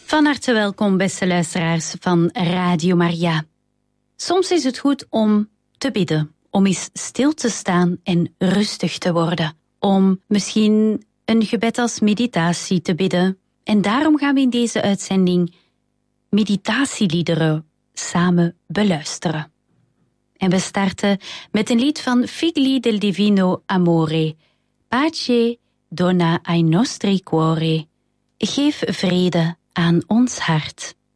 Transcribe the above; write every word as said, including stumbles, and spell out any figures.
Van harte welkom, beste luisteraars van Radio Maria. Soms is het goed om te bidden, om eens stil te staan en rustig te worden. Om misschien een gebed als meditatie te bidden. En daarom gaan we in deze uitzending meditatieliederen samen beluisteren. En we starten met een lied van Figli del Divino Amore. Pace dona ai nostri cuori. Geef vrede aan ons hart.